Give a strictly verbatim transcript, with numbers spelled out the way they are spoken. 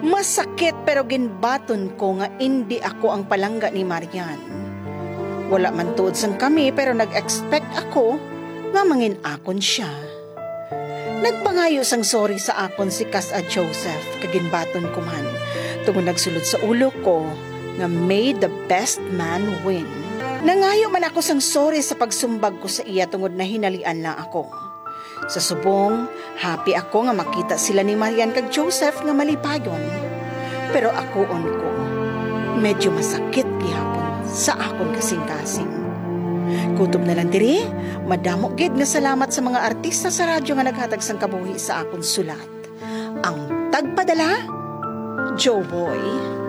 Masakit pero ginbaton ko nga hindi ako ang palangga ni Marian. Wala man tuod sang kami pero nag-expect ako nga mangin akon siya. Nagpangayo sang sorry sa akon si Kas a Joseph kaginbaton ko man. Tungod nagsulod sa ulo ko nga may the best man win. Nangayo man ako sang sorry sa pagsumbag ko sa iya tungod na hinalian lang ako. Sa subong, happy ako nga makita sila ni Marian kag Joseph nga malipayon. Pero akoon ko, medyo masakit gihapon sa akon kasing-kasing. Kutob na lang diri, madamo gid nga salamat sa mga artista sa radyo nga naghatag sang kabuhi sa akon sulat. Ang tagpadala, Joe Boy.